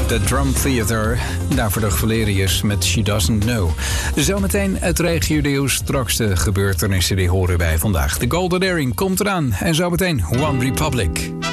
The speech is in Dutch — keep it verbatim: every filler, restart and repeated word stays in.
The Drum Theater. Daarvoor de Valerius met She Doesn't Know. Zometeen het regio-nieuws. Straks de gebeurtenissen die horen bij vandaag. De Golden Earring komt eraan. En zometeen One Republic.